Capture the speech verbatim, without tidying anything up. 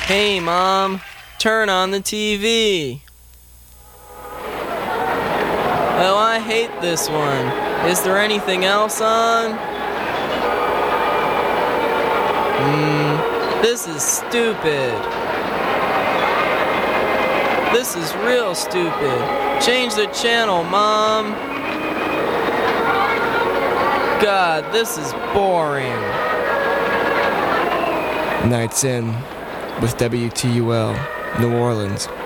Hey, Mom, turn on the T V. Oh, I hate this one. Is there anything else on? Hmm, this is stupid. This is real stupid. Change the channel, Mom. God, this is boring. Nights In with W T U L, New Orleans.